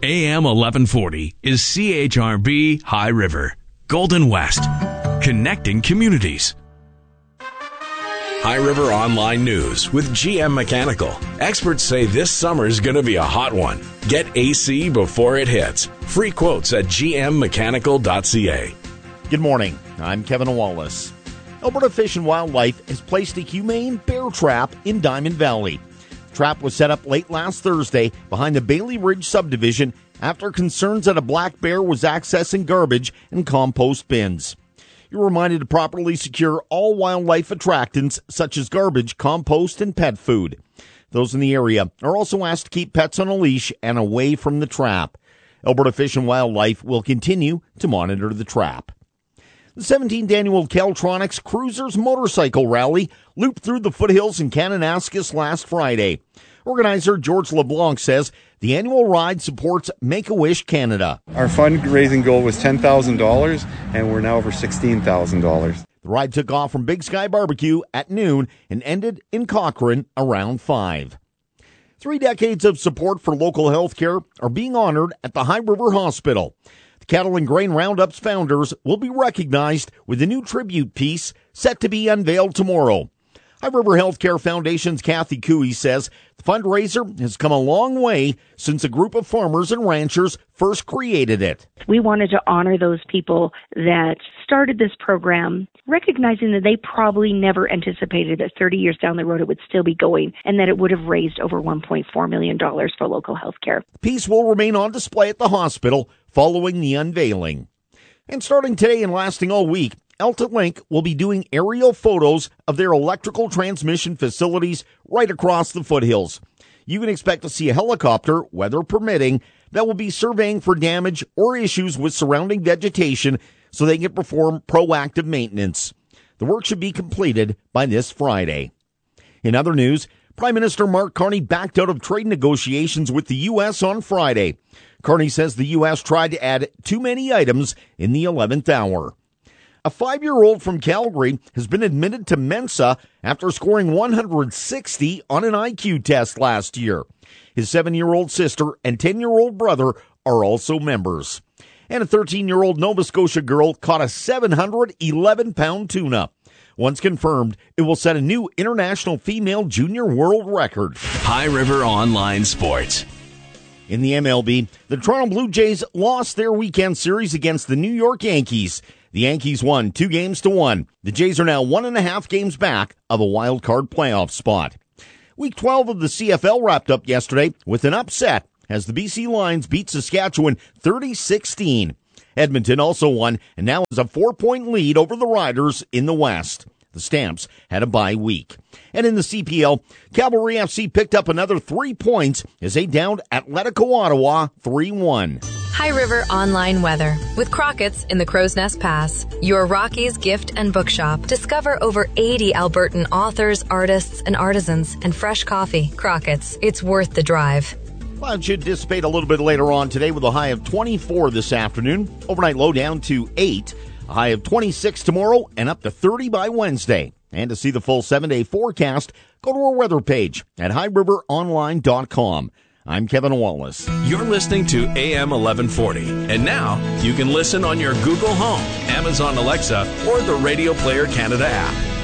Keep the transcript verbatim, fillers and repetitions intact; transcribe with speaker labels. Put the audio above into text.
Speaker 1: A M eleven forty is C H R B High River, Golden West, connecting communities. High River Online News with G M Mechanical. Experts say this summer's going to be a hot one. Get A C before it hits. Free quotes at g m mechanical dot c a.
Speaker 2: Good morning. I'm Kevin Wallace. Alberta Fish and Wildlife has placed a humane bear trap in Diamond Valley. The trap was set up late last Thursday behind the Bailey Ridge subdivision after concerns that a black bear was accessing garbage and compost bins. You're reminded to properly secure all wildlife attractants such as garbage, compost, and pet food. Those in the area are also asked to keep pets on a leash and away from the trap. Alberta Fish and Wildlife will continue to monitor the trap. The seventeenth annual Caltronics Cruisers Motorcycle Rally looped through the foothills in Kananaskis last Friday. Organizer George LeBlanc says the annual ride supports Make-A-Wish Canada.
Speaker 3: Our fundraising goal was ten thousand dollars, and we're now over sixteen thousand dollars.
Speaker 2: The ride took off from Big Sky Barbecue at noon and ended in Cochrane around five. Three decades of support for local health care are being honored at the High River Hospital. The Cattle and Grain Roundup's founders will be recognized with a new tribute piece set to be unveiled tomorrow. High River Healthcare Foundation's Kathy Cooey says the fundraiser has come a long way since a group of farmers and ranchers first created it.
Speaker 4: We wanted to honor those people that started this program, recognizing that they probably never anticipated that thirty years down the road it would still be going and that it would have raised over one point four million dollars for local health care.
Speaker 2: The piece will remain on display at the hospital following the unveiling. And starting today and lasting all week, AltaLink will be doing aerial photos of their electrical transmission facilities right across the foothills. You can expect to see a helicopter, weather permitting, that will be surveying for damage or issues with surrounding vegetation so they can perform proactive maintenance. The work should be completed by this Friday. In other news, Prime Minister Mark Carney backed out of trade negotiations with the U S on Friday. Carney says the U S tried to add too many items in the eleventh hour. A five-year-old from Calgary has been admitted to Mensa after scoring one hundred sixty on an I Q test last year. His seven-year-old sister and ten-year-old brother are also members. And a thirteen-year-old Nova Scotia girl caught a seven hundred eleven pound tuna. Once confirmed, it will set a new international female junior world record.
Speaker 1: High River Online Sports.
Speaker 2: In the M L B, the Toronto Blue Jays lost their weekend series against the New York Yankees. The Yankees won two games to one. The Jays are now one and a half games back of a wild card playoff spot. Week twelve of the C F L wrapped up yesterday with an upset as the B C Lions beat Saskatchewan thirty sixteen. Edmonton also won and now has a four-point lead over the Riders in the West. The Stamps had a bye week. And in the C P L, Cavalry F C picked up another three points as they downed Atletico Ottawa three one.
Speaker 5: High River Online Weather with Crockett's in the Crow's Nest Pass, your Rockies gift and bookshop. Discover over eighty Albertan authors, artists, and artisans, and fresh coffee. Crockett's, it's worth the drive.
Speaker 2: Clouds should dissipate a little bit later on today with a high of twenty-four this afternoon. Overnight low down to eight. A high of twenty-six tomorrow and up to thirty by Wednesday. And to see the full seven-day forecast, go to our weather page at high river online dot com. I'm Kevin Wallace.
Speaker 1: You're listening to A M eleven forty. And now you can listen on your Google Home, Amazon Alexa, or the Radio Player Canada app.